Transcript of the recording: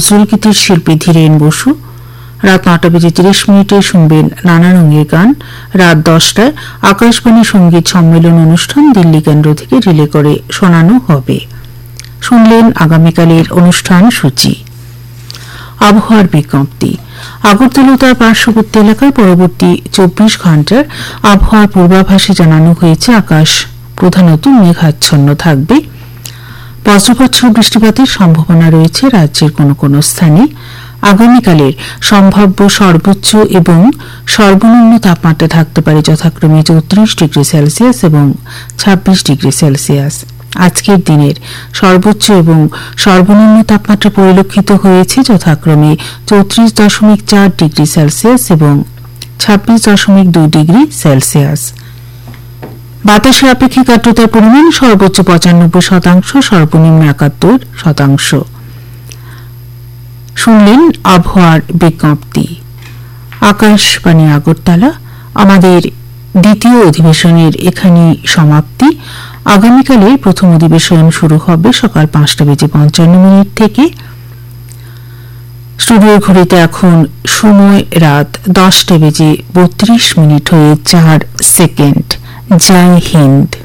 নজরুল গীতির শিল্পী ধীরেন বসু। রাত 9:30 শুনবেন নানা রঙের গান। রাত 10টায় আকাশবাণী সঙ্গীত সম্মেলন অনুষ্ঠান দিল্লি কেন্দ্র থেকে রিলে করে শোনানো হবে। শুনলেন আগামীকালের অনুষ্ঠান সূচি। আবহাওয়ার বিজ্ঞপ্তি। আগরতলা তার পার্শ্ববর্তী এলাকায় পরবর্তী 24 ঘন্টার আবহাওয়ার পূর্বাভাসে জানানো হয়েছে আকাশ প্রধানত মেঘাচ্ছন্ন থাকবে। বজ্রপাত সহ বৃষ্টিপাতের সম্ভাবনা রয়েছে রাজ্যের কোনো কোনো স্থানে। আগামীকালের সম্ভাব্য সর্বোচ্চ এবং সর্বনিম্ন তাপমাত্রা থাকতে পারে যথাক্রমে 34°C এবং 26°C। আজকের দিনের সর্বোচ্চ এবং সর্বনিম্ন তাপমাত্রা পরিলক্ষিত হয়েছে যথাক্রমে 34.4°C এবং 26.2°C। বাতাসের আপেক্ষিক আর্দ্রতার পরিমাণ সর্বোচ্চ 95%, সর্বনিম্ন 71%। শুনলেন আবহাওয়ার বিজ্ঞপ্তি। আকাশবাণী আগরতলা। আমাদের দ্বিতীয় অধিবেশনের এখানেই সমাপ্তি। আগামীকালের প্রথম অধিবেশন শুরু হবে সকাল 5:55 থেকে। স্টুডিওর ঘড়িতে এখন সময় রাত 10:32 হয়ে 4 সেকেন্ড। জয় হিন্দ।